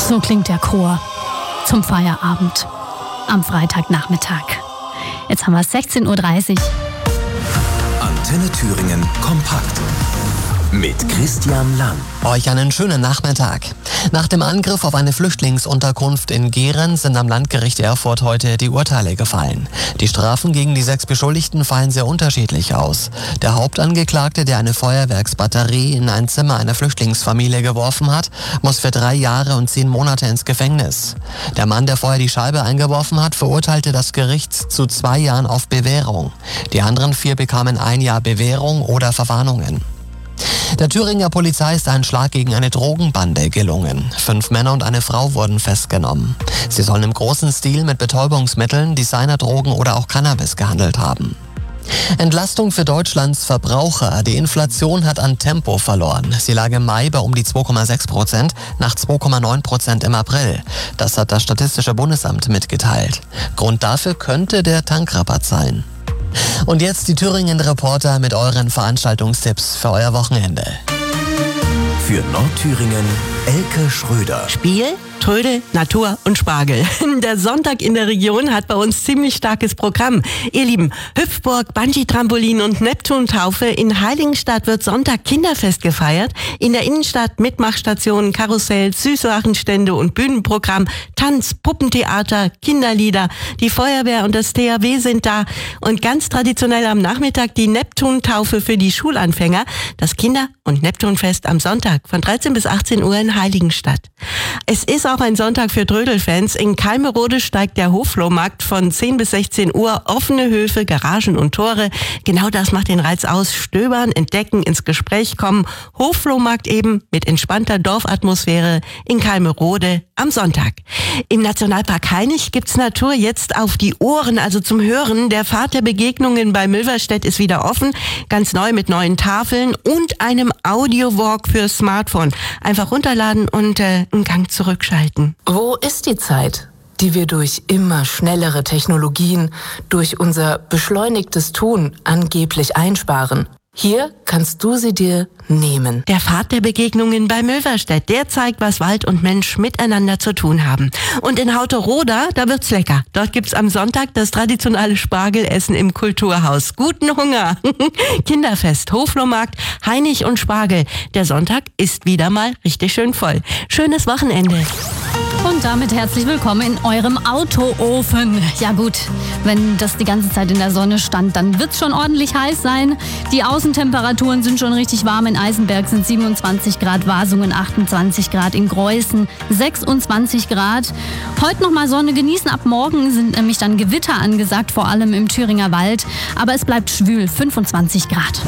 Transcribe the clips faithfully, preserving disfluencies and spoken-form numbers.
So klingt der Chor zum Feierabend am Freitagnachmittag. Jetzt haben wir es sechzehn Uhr dreißig. Antenne Thüringen kompakt mit Christian Lang. Euch einen schönen Nachmittag. Nach dem Angriff auf eine Flüchtlingsunterkunft in Gehren sind am Landgericht Erfurt heute die Urteile gefallen. Die Strafen gegen die sechs Beschuldigten fallen sehr unterschiedlich aus. Der Hauptangeklagte, der eine Feuerwerksbatterie in ein Zimmer einer Flüchtlingsfamilie geworfen hat, muss für drei Jahre und zehn Monate ins Gefängnis. Der Mann, der vorher die Scheibe eingeworfen hat, verurteilte das Gericht zu zwei Jahren auf Bewährung. Die anderen vier bekamen ein Jahr Bewährung oder Verwarnungen. Der Thüringer Polizei ist ein Schlag gegen eine Drogenbande gelungen. Fünf Männer und eine Frau wurden festgenommen. Sie sollen im großen Stil mit Betäubungsmitteln, Designerdrogen oder auch Cannabis gehandelt haben. Entlastung für Deutschlands Verbraucher. Die Inflation hat an Tempo verloren. Sie lag im Mai bei um die zwei Komma sechs Prozent, nach zwei Komma neun Prozent im April. Das hat das Statistische Bundesamt mitgeteilt. Grund dafür könnte der Tankrabatt sein. Und jetzt die Thüringen-Reporter mit euren Veranstaltungstipps für euer Wochenende. Für Nordthüringen Elke Schröder. Spiel, Trödel, Natur und Spargel. Der Sonntag in der Region hat bei uns ziemlich starkes Programm. Ihr Lieben, Hüpfburg, Bungee-Trampolin und Neptuntaufe. In Heiligenstadt wird Sonntag Kinderfest gefeiert. In der Innenstadt Mitmachstationen, Karussell, Süßwachenstände und Bühnenprogramm, Tanz, Puppentheater, Kinderlieder. Die Feuerwehr und das T H W sind da. Und ganz traditionell am Nachmittag die Neptuntaufe für die Schulanfänger. Das Kinder- und Neptunfest am Sonntag von dreizehn bis achtzehn Uhr in Heiligenstadt. Es ist auch ein Sonntag für Trödelfans. In Kalmerode steigt der Hofflohmarkt von zehn bis sechzehn Uhr. Offene Höfe, Garagen und Tore. Genau das macht den Reiz aus. Stöbern, entdecken, ins Gespräch kommen. Hofflohmarkt eben mit entspannter Dorfatmosphäre in Kalmerode am Sonntag. Im Nationalpark Hainich gibt's Natur jetzt auf die Ohren, also zum Hören. Der Pfad der Begegnungen bei Mülverstedt ist wieder offen. Ganz neu mit neuen Tafeln und einem Audio-Walk für Smartphone. Einfach runterladen und äh, einen Gang zurückschalten. Wo ist die Zeit, die wir durch immer schnellere Technologien, durch unser beschleunigtes Tun angeblich einsparen? Hier kannst du sie dir nehmen. Der Pfad der Begegnungen bei Mülverstedt, der zeigt, was Wald und Mensch miteinander zu tun haben. Und in Hauteroda, da wird's lecker. Dort gibt's am Sonntag das traditionelle Spargelessen im Kulturhaus. Guten Hunger! Kinderfest, Hoflohmarkt, Hainich und Spargel. Der Sonntag ist wieder mal richtig schön voll. Schönes Wochenende. Und damit herzlich willkommen in eurem Autoofen. Ja gut, wenn das die ganze Zeit in der Sonne stand, dann wird's schon ordentlich heiß sein. Die Außentemperaturen sind schon richtig warm. In Eisenberg sind siebenundzwanzig Grad, Wasungen achtundzwanzig Grad, in Greußen sechsundzwanzig Grad. Heute noch mal Sonne genießen. Ab morgen sind nämlich dann Gewitter angesagt, vor allem im Thüringer Wald. Aber es bleibt schwül, fünfundzwanzig Grad.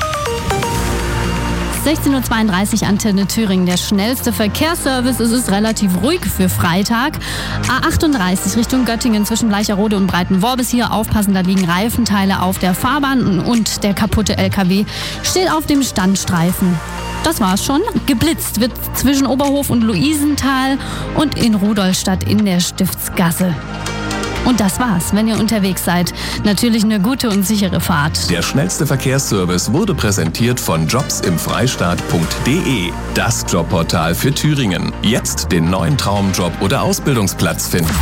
sechzehn Uhr zweiunddreißig, Antenne Thüringen, der schnellste Verkehrsservice. Es ist relativ ruhig für Freitag. A achtunddreißig Richtung Göttingen zwischen Bleicherode und Breitenworbis. Hier aufpassen, da liegen Reifenteile auf der Fahrbahn und der kaputte L K W steht auf dem Standstreifen. Das war's schon. Geblitzt wird zwischen Oberhof und Luisenthal und in Rudolstadt in der Stiftsgasse. Und das war's, wenn ihr unterwegs seid. Natürlich eine gute und sichere Fahrt. Der schnellste Verkehrsservice wurde präsentiert von jobs im freistaat punkt de. Das Jobportal für Thüringen. Jetzt den neuen Traumjob oder Ausbildungsplatz finden.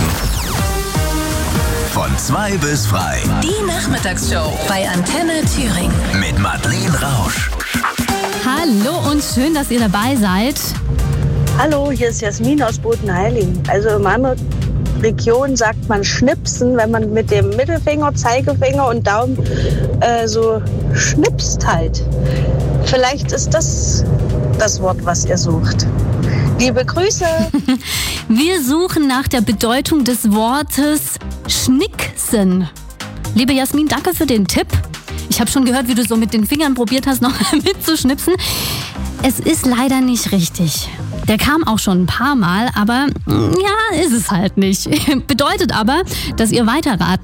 Von zwei bis frei. Die Nachmittagsshow bei Antenne Thüringen. Mit Madeleine Rausch. Hallo und schön, dass ihr dabei seid. Hallo, hier ist Jasmin aus Bodenheiligen. Also in meiner Region sagt man schnipsen, wenn man mit dem Mittelfinger, Zeigefinger und Daumen äh, so schnipst halt. Vielleicht ist das das Wort, was ihr sucht. Liebe Grüße. Wir suchen nach der Bedeutung des Wortes schnicksen. Liebe Jasmin, danke für den Tipp. Ich habe schon gehört, wie du so mit den Fingern probiert hast, noch mitzuschnipsen. Es ist leider nicht richtig. Der kam auch schon ein paar Mal, aber ja, ist es halt nicht. Bedeutet aber, dass ihr weiterraten